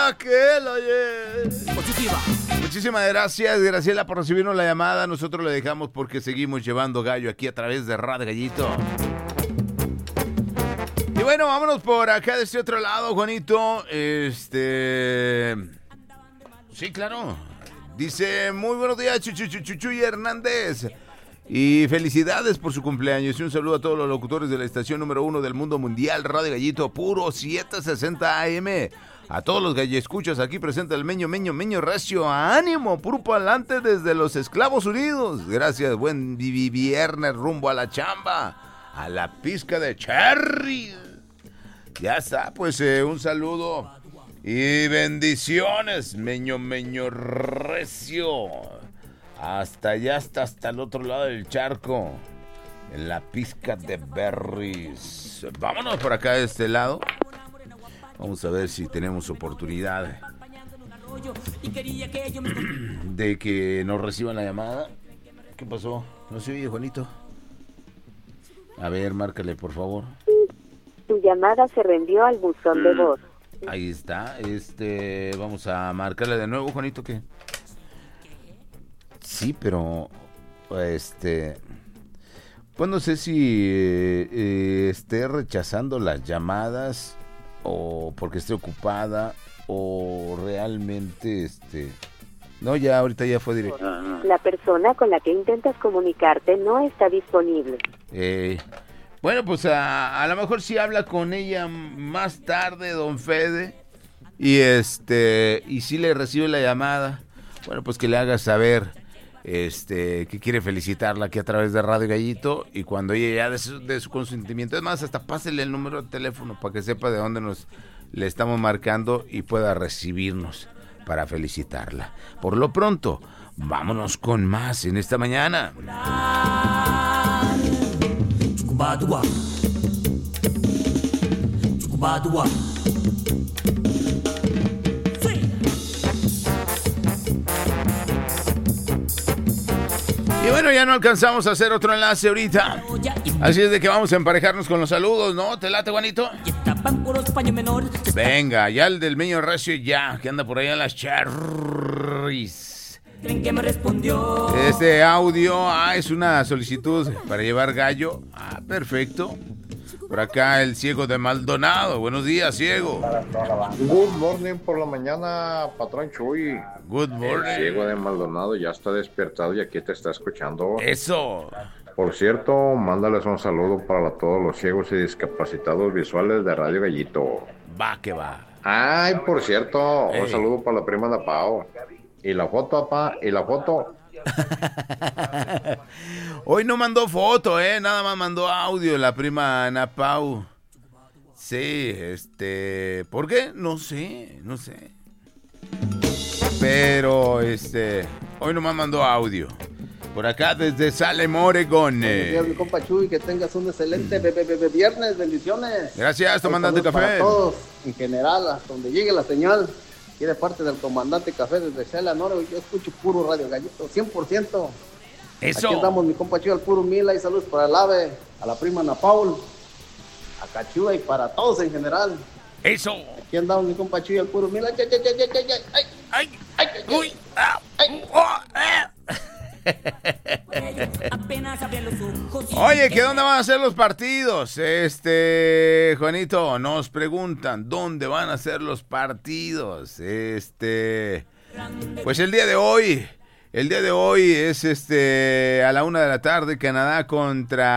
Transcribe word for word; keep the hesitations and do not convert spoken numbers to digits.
aquel ayer. Positiva. Muchísimas gracias, Graciela, por recibirnos la llamada. Nosotros le dejamos porque seguimos llevando gallo aquí a través de Radio Gallito. Y bueno, vámonos por acá de este otro lado, Juanito. Este... Sí, claro. Dice, muy buenos días, Chuchuchuchuy Hernández. Y felicidades por su cumpleaños. Y un saludo a todos los locutores de la estación número uno del mundo mundial, Radio Gallito, puro setecientos sesenta A M. A todos los gallescuchas aquí presente el Meño, Meño, Meño Recio. ¡Ánimo! Puro pa'lante desde los Esclavos Unidos. Gracias, buen viernes rumbo a la chamba. A la pizca de cherry. Ya está, pues eh, un saludo y bendiciones, Meño, Meño Recio. Hasta allá, hasta, hasta el otro lado del charco. En la pizca de berries. Vámonos por acá de este lado. Vamos a ver si tenemos oportunidad de que nos reciban la llamada. ¿Qué pasó? ¿No se oye, Juanito? A ver, márcale, por favor. Tu llamada se rendió al buzón de voz. Ahí está. Este, vamos a marcarle de nuevo, Juanito, ¿qué? Sí, pero este, pues no sé si eh, eh, esté rechazando las llamadas o porque esté ocupada o realmente este, no, ya ahorita ya fue directo. La persona con la que intentas comunicarte no está disponible. Eh, bueno, pues a, a lo mejor sí habla con ella más tarde, don Fede, y este, y si le recibe la llamada, bueno, pues que le haga saber. Este, que quiere felicitarla aquí a través de Radio Gallito, y cuando ella ya de su, de su consentimiento, es más, hasta pásele el número de teléfono para que sepa de dónde nos le estamos marcando y pueda recibirnos para felicitarla. Por lo pronto, vámonos con más en esta mañana. Y bueno, ya no alcanzamos a hacer otro enlace ahorita. Así es de que vamos a emparejarnos con los saludos, ¿no? ¿Te late, Juanito? Venga, ya el del Meño Recio ya, que anda por allá en las cherries. Este audio, ah, es una solicitud para llevar gallo. Ah, perfecto. Por acá el Ciego de Maldonado. Buenos días, Ciego. Good morning por la mañana, patrón Chuy. Good morning. El Ciego de Maldonado ya está despertado y aquí te está escuchando. Eso. Por cierto, mándales un saludo para todos los ciegos y discapacitados visuales de Radio Gallito. Va que va. Ay, por cierto, Ey. un saludo para la prima de Pao. Y la foto, papá, y la foto. Hoy no mandó foto, eh, nada más mandó audio la prima Ana Pau. Sí, este, ¿por qué? No sé, no sé. Pero este, hoy nomás mandó audio. Por acá desde Salem, Oregón. Buenos días, mi compa Chuy, que tengas un excelente be- be- be- viernes, bendiciones. Gracias, comandante Saludos Café. Para todos, en general, hasta donde llegue la señal. Y de parte del comandante Café desde Salem, Oregón, yo escucho puro Radio Gallito, cien por ciento. Eso. Aquí andamos, mi compa Chuy, al puro Mila, y saludos para el AVE, a la prima Ana Paul, a Cachúa y para todos en general. Eso. Aquí andamos, mi compa Chuy, al puro Mila. Ay, ay, ay, ay, ay, ay, ay, ay, uy, ah, ay. oh, eh. Oye, ¿que dónde van a ser los partidos? Este, Juanito, nos preguntan, ¿dónde van a ser los partidos? Este, pues el día de hoy, el día de hoy es este, a la una de la tarde, Canadá contra